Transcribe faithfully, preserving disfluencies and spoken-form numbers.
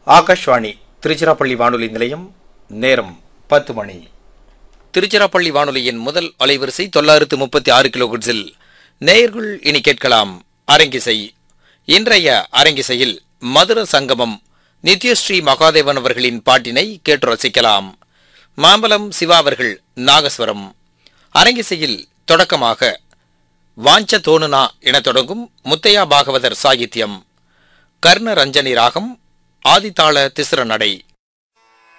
ஆகாஷ்வாணி திருச்சிராப்பள்ளி வானொலி நிலையம். நேரம் பத்து மணி. திருச்சிராப்பள்ளி வானொலியின் முதல் அலைவரிசை தொள்ளாயிரத்து முப்பத்தி ஆறு கிலோஹெர்ட்ஸில் நேயர்கள் இனி கேட்கலாம் அரங்கிசை. இன்றைய அரங்கிசையில் மதுர சங்கமம் நித்யஸ்ரீ மகாதேவன் அவர்களின் பாட்டினை கேட்டு ரசிக்கலாம். மாம்பலம் சிவா அவர்கள் நாகஸ்வரம். அரங்கிசையில் தொடக்கமாக வாஞ்ச தோணுனா என தொடங்கும் முத்தையா பாகவதர் சாகித்யம், கர்ண ரஞ்சனி ராகம், ஆதித்தாள திஸ்ர நடை.